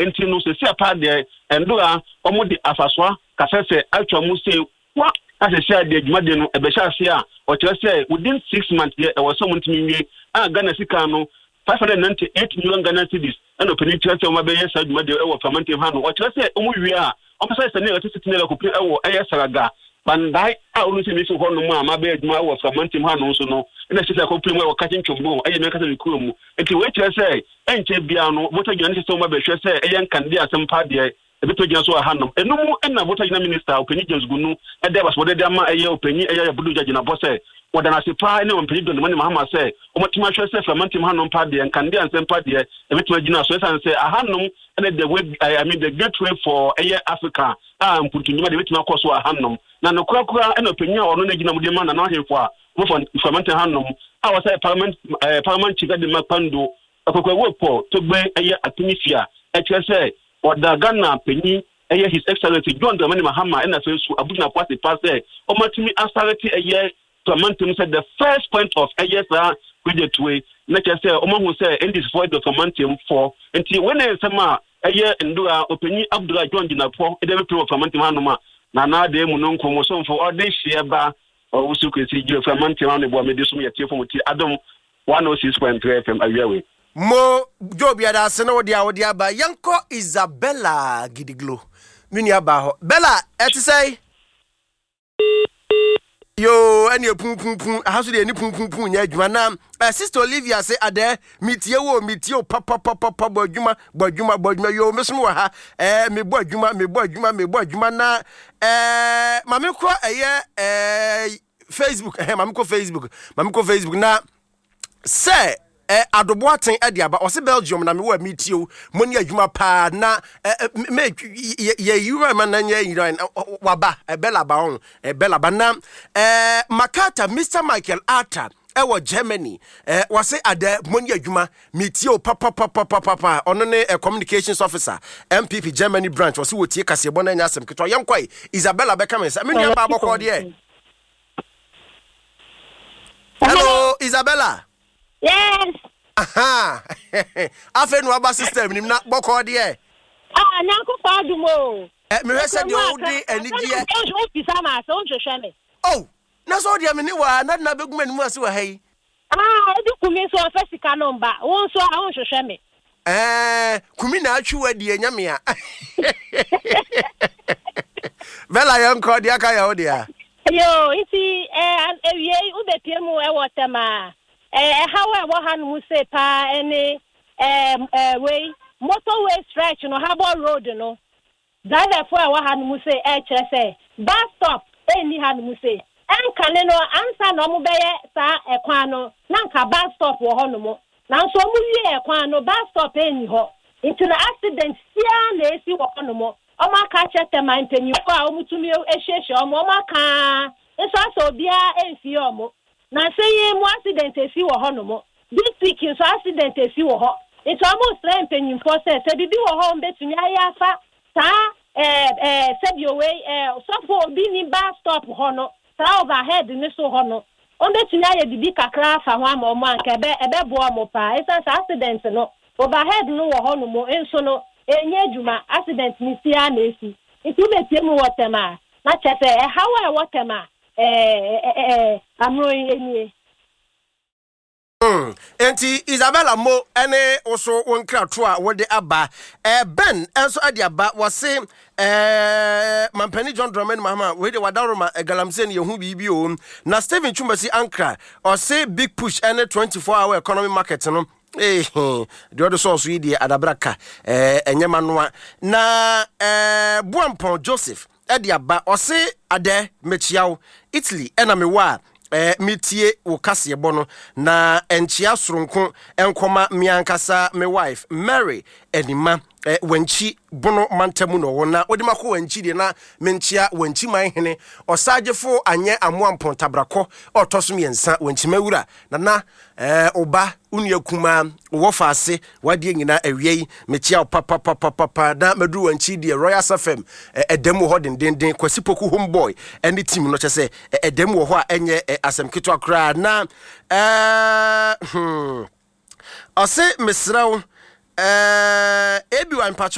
enti no se apa de endura omo de afaswa kasese atwa mu se wa asese de adwuma de no ebehya ase a o kire se within 6 months e was someone timi a Ghana sika no 598 million Ghana cedis and opinion church o ma be yes adwuma de e wo fermenting ha no o kire se omo wi a o pese se ne otisi ne ko pe e wo saraga bandai a unu se mi so hono mu a ma be adwuma wo fermenting ha no so no na se ko pe mu wo kachen chombo aye me kasa ku mu enti we kire se enche bia no moto gina se so ma be hwe se e yan kan dia sempa de ebito gina so ha no enum enna moto gina minister opinion James Gunu e de was wode de ama eye opinion eye budu gina bo se wadana se pa ne opinion don mani mahama se o motima hwe se fermenting ha no pa de kan dia sempa de ebito gina so se ha no and the way I mean the gateway for Africa mputunjuma de betima koso ahannom na no kura and opinion ono na gina mudema na hemfo a mo fermenting hannom a wasa parliament chiga de mapando akokwa wopo to gbe atinifia e kire se oda Ghana penyi his excellency John Dramani Mahama na fesu abuna party pass o matimi authority fermenting said the first point of gateway na kire se o mahu se in this void of fermenting for until when sama ndura openyi Abdullah John Dinapo e dey pro fermenting hanoma na de mu no nkomo so mfo o de hye o wusu kwesi giro fermenting hanoma bo me de so yete fo muti Adam 106.3 FM awiawe mo jobia da se na wodi aba yanko Isabella Gidiglo mini aba ho Bella etisai yo any pum how should any pum nya adwuma na sister Olivia say ade mitie o papa bodwuma yo mesom wa ha me bo adwuma na mame ko Facebook mame ko Facebook na say adoboaten adiaba o se Belgium na me wa mitio moni adwuma pa na me ye man na nya waba Bella ba on Bella ba na Makata Mr. Michael Arthur ewo Germany wase ade moni adwuma mitio papa ono ne communications officer MPP Germany branch wase wotie kasebo na nya asem keto yenkwai Isabella Beckham say me nya ba bokọ de Hello Isabella. Yes. Aha. Afenu aba system nim na bokọ de nyanko fa dumo. Me hwese de o de anigye. O pisa ma so nhwehwe me. Oh, na so de me ni wa na beguma ni mu ase wa hai. Edi kumi so ofesika number. Won so a nhwehwe me. Kumi na atwi wa de nyame a. Bella yanko de aka ya o de a. Yo, iti ewie ubepie mu ewotema. How I mu say pa any way motorway stretch no Harbour Road no. That for I mu say say bus stop any mu say. Enka no answer no mu beye sa ekwan no nanka bus stop wo ho no mo. Na so mu wie ekwan no bus stop eni ho. Into the accident sia na esi wo ho no mo. Oma ka chete man penyu ko a omutumi ehhehie oma ka eso so bia enfi omo. Na say mu accident esi wo ho no mo. This week so accident esi wo ho. It's almost like penyu for say bibi wo ho mbetumi ayafa sa sebio way so for bi ni bus stop ho no. Sa overhead ni so ho no. Ombetumi aye bibi kakra fa ho ama omo anka ebe bo omo pa. It's accident no. Overhead no wo ho no mo enso no enye juma accident ni sia na esi. Itu betie mu wotema. Na chefe how I wotema amro enie. Enti Isabella mo ene oso wonkrato a wode aba Ben enso ade aba wose Mampani John Dramani Mahama we de wadaroma galamse ne yehu bibi o na Steven Chumbasi Ankra or say big push ene 24-hour economy market no the other source we the adabraka enyema noa na Buampon Joseph ade aba or say ade mechiaw Italy ena mewa mitie wo kase bono na enchia soronko enkoma miankasa me wife Mary Enima wanchi bono mantamu no wona odimako wanchi de na menchia wanchi manhene osagefo anye amoampon tabrako otoso miensa wanchi mawura na oba unuakuma wo faase wade nyina awiei mechia papa na madu wanchi de Royal FM edemu ho denden kwasipoku homeboy ene team no chese edemu ho a enye asem keto akra na ose mesrawo ebi wan